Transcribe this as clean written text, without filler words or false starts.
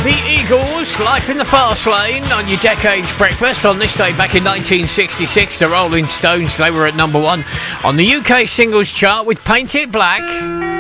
The Eagles, Life in the Fast Lane on your Decades Breakfast. On this day back in 1966, the Rolling Stones, they were at number 1 on the UK singles chart with Paint It Black.